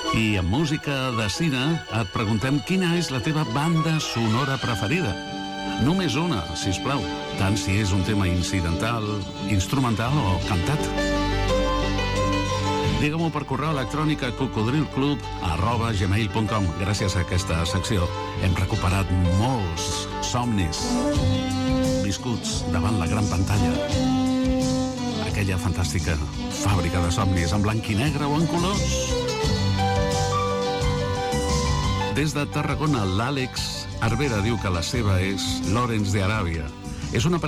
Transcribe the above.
I en música de cine et preguntem quina és la teva banda sonora preferida. Només una, sisplau, tant si és un tema incidental, instrumental o cantat. Digue-m'ho per correu electrònic a cocodrilclub@gmail.com. Gràcies a aquesta secció hem recuperat molts somnis viscuts davant la gran pantalla. Aquella fantàstica fàbrica de somnis en blanc i negre o en colors. Des de Tarragona, l'Àlex Arbera diu que la seva és Lawrence de Aràbia. És una